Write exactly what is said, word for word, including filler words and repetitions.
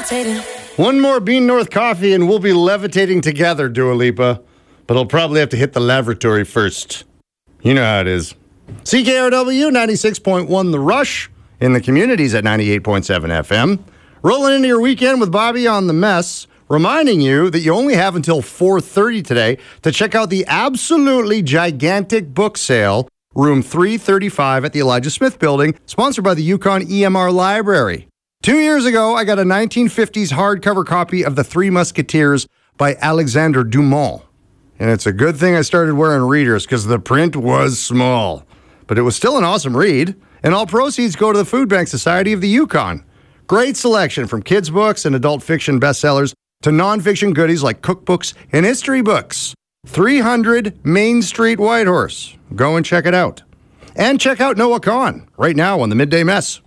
levitating. One more Bean North coffee and we'll be levitating together, Dua Lipa. But I'll probably have to hit the lavatory first. You know how it is. C K R W ninety-six point one The Rush. In the communities at ninety-eight point seven F M. Rolling into your weekend with Bobby on the Mess. Reminding you that you only have until four thirty today to check out the absolutely gigantic book sale, room three thirty-five at the Elijah Smith Building, sponsored by the Yukon E M R Library. Two years ago, I got a nineteen fifties hardcover copy of The Three Musketeers by Alexandre Dumas. And it's a good thing I started wearing readers because the print was small. But it was still an awesome read, and all proceeds go to the Food Bank Society of the Yukon. Great selection from kids' books and adult fiction bestsellers to nonfiction goodies like cookbooks and history books. three hundred Main Street, Whitehorse. Go and check it out. And check out Noah Kahn right now on the Midday Mess.